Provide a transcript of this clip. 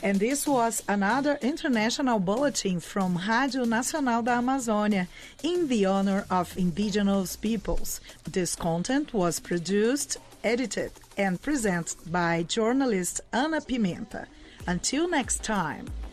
And this was another international bulletin from Rádio Nacional da Amazônia in the honor of indigenous peoples. This content was produced, edited, and presented by journalist Ana Pimenta. Until next time.